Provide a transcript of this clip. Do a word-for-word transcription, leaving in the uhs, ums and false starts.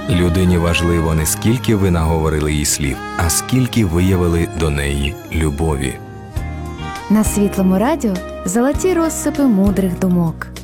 Людині важливо не скільки ви наговорили їй слів, а скільки виявили до неї любові. На Світлому радіо золоті розсипи мудрих думок.